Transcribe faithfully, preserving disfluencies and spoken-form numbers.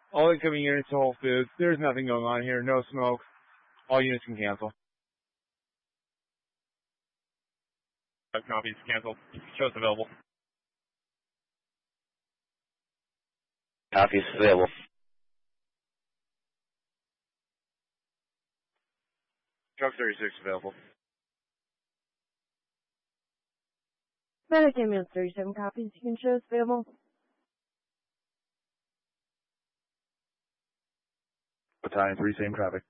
All incoming units to Whole Foods. There's nothing going on here. No smoke. All units can cancel. Five copies. Cancel. Shows available. Copies available. Truck thirty-six available. Medic ambulance thirty-seven copies. You can show us available. Battalion three, same traffic.